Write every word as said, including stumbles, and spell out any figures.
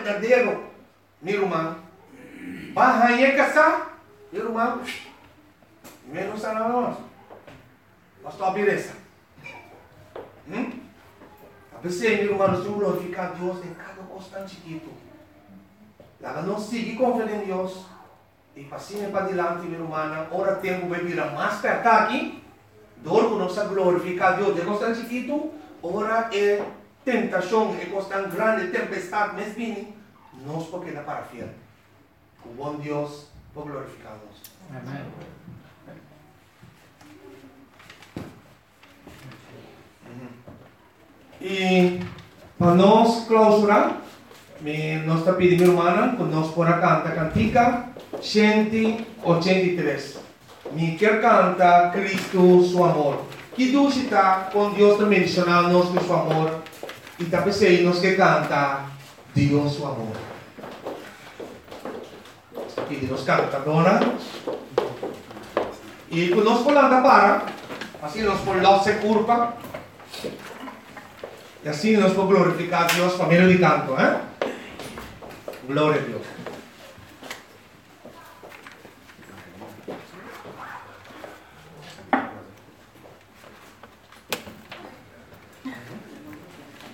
verdadeiro, meu irmão. Bahaya kasar, meu irmão. Menos a nós. Nós estamos beleza. Hum? A pessoa, meu irmão, nós temos que glorificar Deus em cada coisa chiquito. Lá nós seguimos confiando em Deus. E passinho para adiante, meu irmão. Ora tempo vai virar mais perto aqui. Dor que nós glorificar Deus de coisa chiquito. Ora é tentação, é coisa grande, tempestade, mas vem. Nós porque dá para fiel. O bom Deus por glorificar Deus. Amém. E para nós clausurar, nós está pedindo, irmã, que nós podemos cantar a cantica cento e oitenta e três. Me quer cantar Cristo, seu amor. Que Deus está com Deus está mencionando nós com seu amor. E está pensando nós que canta Deus, seu amor. E nós canta, dona. E quando nós podemos para, assim nós podemos se curva. E assim nós podemos glorificar a Deus por meio de canto, eh? Glória a Deus.